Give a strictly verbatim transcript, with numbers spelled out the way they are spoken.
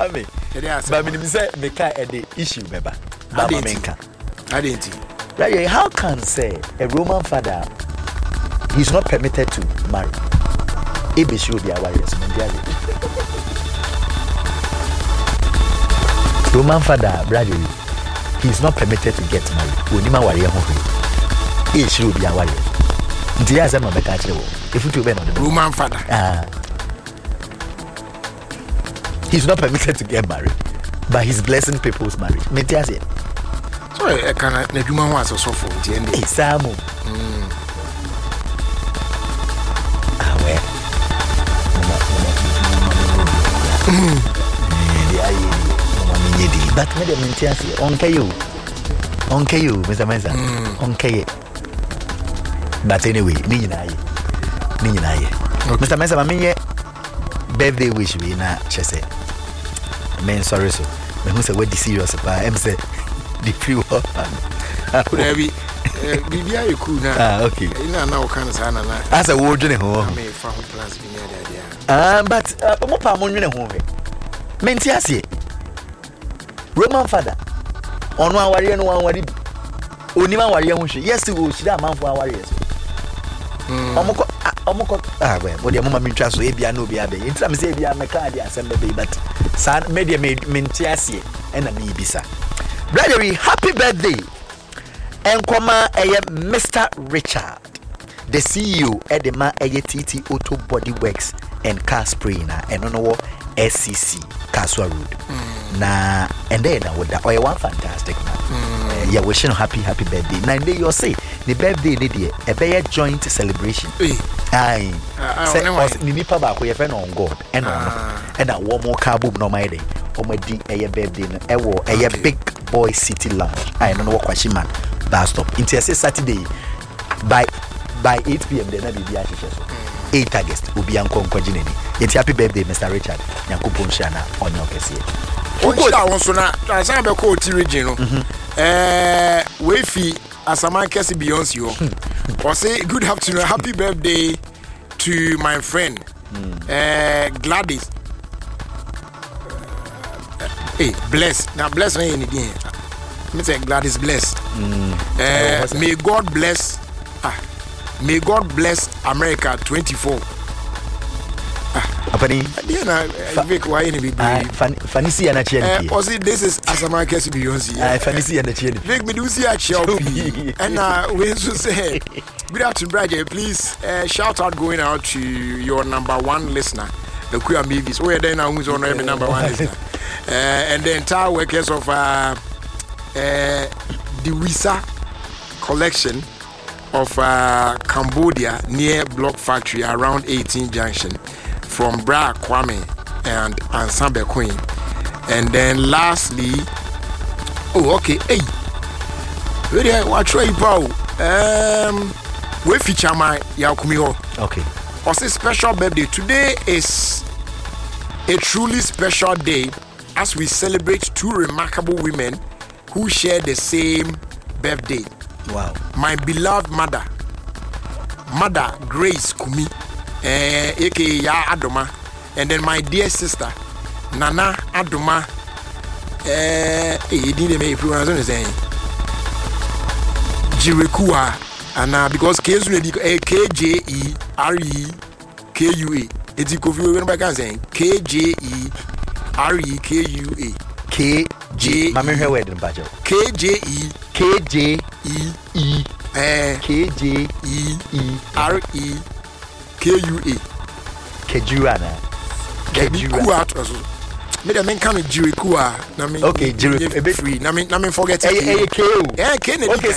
me. But me say me ka e the issue beba. Baba menka. I didn't. Right, how can say a Roman father he's not permitted to marry? Ebe should be our yes, Roman father, brother, he's not permitted to get married. Onima warrior home. It should be our yes. Ntia say no be ka kire wo. If you be no the Roman father. Ah. He's not permitted to get married, but he's blessing people's marriage. Ntia say. So I can na dwuma ho aso for the end. Isamu. Mm. Ah well. Mm. Yeah, yeah, yeah. But me dem ntia say onke you. Onke you, Mister Mensa. Onke. But anyway, ni nyina ye. Ni nyina ye. Mister Mensa, me ye birthday wish we na chese. Men sorry so. Me who say we di serious pa. Em say the free one. Maybe bibia you cool na. Ah, okay. Ina na o kan sa na na. As a word dwene ho. Me fa ho plans bi near there. Ah, but mo pa mo dwene ho he. Men ti ase. Roman father. Ono aware no anware bi. Oni ma ware ho hwe. Yes, wo shida amanfo aware yes. Mm. Omoko omoko ah we bo de mama mi twa so e bia na obi abe. Ntra me say e bia me ka dia assemble be but sa media me ti ase e na me bisa. Brother, happy birthday. Enkoma eye Mister Richard, the C E O Edema eye T T Auto Body Works and Car Spray na eno no S C C Kaswa Road. Mm. Na and then na woda oye one fantastic man. Mm. Uh, yeah, wishing happy happy birthday. Na day you say the birthday ni dey e be joint celebration. Aye. Say ni nipa ba ko ye fe on God and on. And that one more car boom no my day. Omedi eye birthday no e wo eye big boy city lounge. I don't know what kwashi man. Bar stop. Until Saturday by by eight p.m. then be be ahihye so. eight August obi anko nkwaji nani. It's happy birthday Mister Richard. Nyankopon shana onyo kese. Onko da won so na transan be ko ti region no. Eh we fi Asaman kese Beyonce yo. O say good afternoon, happy birthday to my friend eh Gladys. Hey, bless. Now bless me anything. Me say Gladys bless. Mm. Uh, may God bless. Ah, may God bless America twenty-four. Ah, apani. Dia na Vic why any big. Ah, fanisi ana chieni. Eh, also this is Asaman Kesi Beyonce. Ah, fanisi ana chieni. Vic me do see a Chelsea. And uh we so say good afternoon, Brother. Please uh, shout out going out to your number one listener. The Queer Mavis. Oh, yeah, then now who's on every number one listener. Uh, and the entire workers of uh, uh, the Wisa collection of uh, Cambodia near Block Factory around eighteen Junction from Bra Kwame and Ensemble Queen. And then lastly, oh, okay, hey, really, what try you um, we feature my Yakumiho. Okay. What's a special birthday? Today is a truly special day as we celebrate two remarkable women who share the same birthday. Wow. My beloved mother, Mother Grace Kumi, eh, aka Ya Adoma, and then my dear sister, Nana Adoma, eh, he didn't make pronunciation saying Jirikua, and uh, because K J E R E K U A, it's a coffee when I can say K J E R E K U A. K J. Mami her wedding budget. K J E. K J E. E. Eh. K J E. E. R E. K U A. Kejuana. Kejuana. Me the men come Jirikua. Okay, Jirikua. A bit free. Na me, na me forget. Eh, eh, K. Yeah, K. Okay.